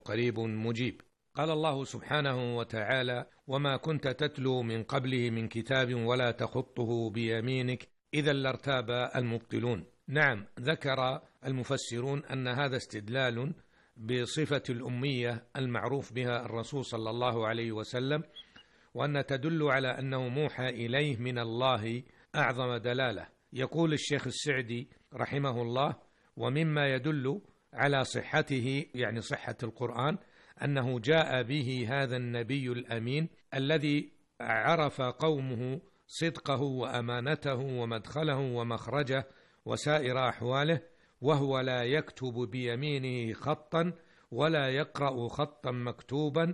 قريب مجيب. قال الله سبحانه وتعالى: وما كنت تتلو من قبله من كتاب ولا تخطه بيمينك إذا لارتاب المبطلون. نعم، ذكر المفسرون أن هذا استدلال بصفة الأمية المعروف بها الرسول صلى الله عليه وسلم، وأن تدل على أنه موحى إليه من الله أعظم دلالة. يقول الشيخ السعدي رحمه الله: ومما يدل على صحته، يعني صحة القرآن، أنه جاء به هذا النبي الأمين الذي عرف قومه صدقه وأمانته ومدخله ومخرجه وسائر أحواله، وهو لا يكتب بيمينه خطا ولا يقرأ خطا مكتوبا،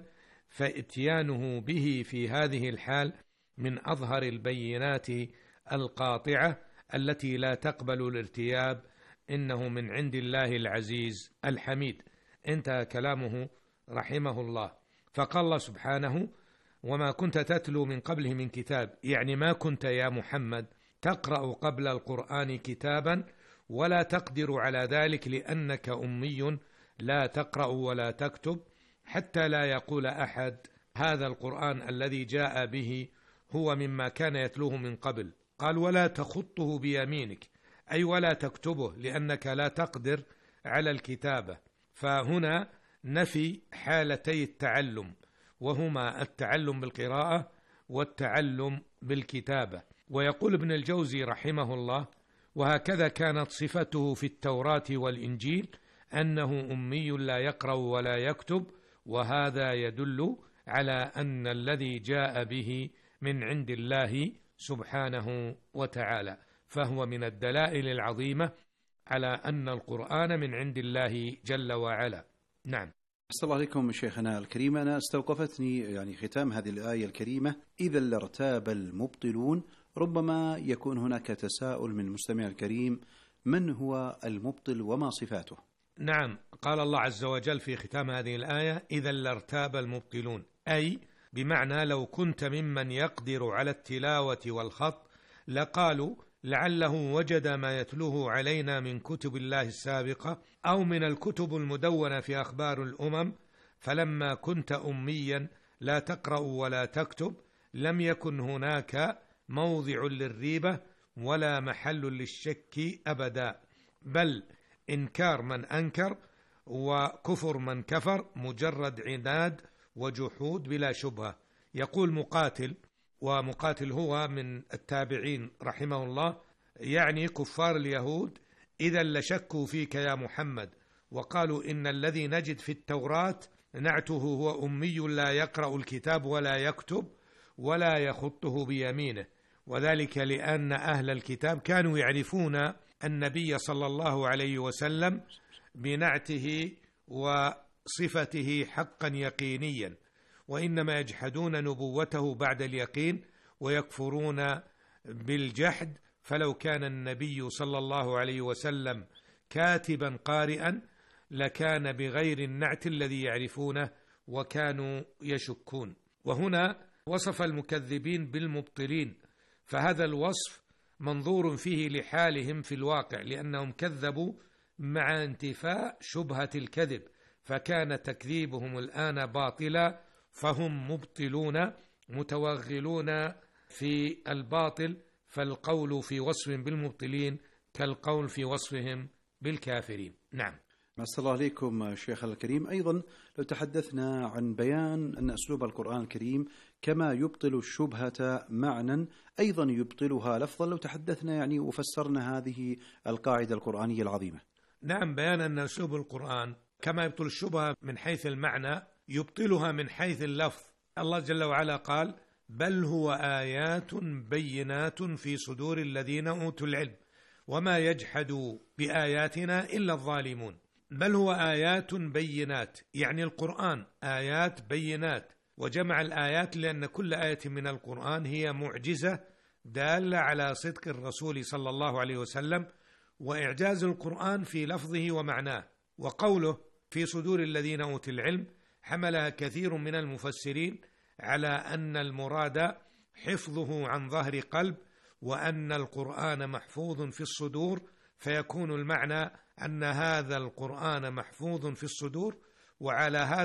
فإتيانه به في هذه الحال من أظهر البينات القاطعة التي لا تقبل الارتياب، إنه من عند الله العزيز الحميد. انتهى كلامه رحمه الله. فقال الله سبحانه: وما كنت تتلو من قبله من كتاب، يعني ما كنت يا محمد تقرأ قبل القرآن كتابا، ولا تقدر على ذلك لأنك أمي لا تقرأ ولا تكتب، حتى لا يقول أحد هذا القرآن الذي جاء به هو مما كان يتلوه من قبل. قال: ولا تخطه بيمينك، أي ولا تكتبه لأنك لا تقدر على الكتابة. فهنا نفي حالتي التعلم، وهما التعلم بالقراءة والتعلم بالكتابة. ويقول ابن الجوزي رحمه الله: وهكذا كانت صفته في التوراة والإنجيل، أنه أمي لا يقرأ ولا يكتب، وهذا يدل على أن الذي جاء به من عند الله سبحانه وتعالى، فهو من الدلائل العظيمة على أن القرآن من عند الله جل وعلا. نعم. أحسن الله عليكم شيخنا الكريم. أنا استوقفتني ختام هذه الآية الكريمة: إذا لارتاب المبطلون. ربما يكون هناك تساؤل من المستمع الكريم: من هو المبطل وما صفاته؟ نعم، قال الله عز وجل في ختام هذه الآية: إذا لارتاب المبطلون، أي بمعنى لو كنت ممن يقدر على التلاوة والخط لقالوا لعله وجد ما يتلوه علينا من كتب الله السابقة أو من الكتب المدونة في أخبار الأمم، فلما كنت أميا لا تقرأ ولا تكتب لم يكن هناك موضع للريبة ولا محل للشك أبدا، بل إنكار من أنكر وكفر من كفر، مجرد عناد وجحود بلا شبهة. يقول مقاتل، ومقاتل هو من التابعين رحمه الله، يعني كفار اليهود: إذا لشكوا فيك يا محمد وقالوا إن الذي نجد في التوراة نعته هو أمي لا يقرأ الكتاب ولا يكتب ولا يخطه بيمينه، وذلك لأن أهل الكتاب كانوا يعرفون النبي صلى الله عليه وسلم بنعته وصفته حقا يقينيا، وإنما يجحدون نبوته بعد اليقين ويكفرون بالجحد. فلو كان النبي صلى الله عليه وسلم كاتبا قارئا لكان بغير النعت الذي يعرفونه وكانوا يشكون. وهنا وصف المكذبين بالمبطلين، فهذا الوصف منظور فيه لحالهم في الواقع، لأنهم كذبوا مع انتفاء شبهة الكذب، فكان تكذيبهم الآن باطلا، فهم مبطلون متوغلون في الباطل، فالقول في وصفهم بالمبطلين كالقول في وصفهم بالكافرين. نعم. أحسن الله عليكم شيخ الكريم. أيضا لو تحدثنا عن بيان أن أسلوب القرآن الكريم كما يبطل الشبهة معنى أيضا يبطلها لفظا، لو تحدثنا يعني وفسرنا هذه القاعدة القرآنية العظيمة. نعم، بيان أن أسلوب القرآن كما يبطل الشبهة من حيث المعنى يبطلها من حيث اللفظ. الله جل وعلا قال: بل هو آيات بينات في صدور الذين أوتوا العلم وما يجحد بآياتنا إلا الظالمون. بل هو آيات بينات، يعني القرآن آيات بينات، وجمع الآيات لأن كل آية من القرآن هي معجزة دالة على صدق الرسول صلى الله عليه وسلم وإعجاز القرآن في لفظه ومعناه. وقوله في صدور الذين أوتوا العلم حملها كثير من المفسرين على أن المراد حفظه عن ظهر قلب، وأن القرآن محفوظ في الصدور، فيكون المعنى أن هذا القرآن محفوظ في الصدور، وعلى هذا